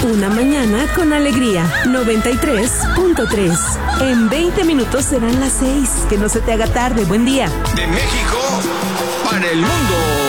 Una mañana con alegría. 93.3. En 20 minutos serán las 6. Que no se te haga tarde. Buen día. De México para el mundo.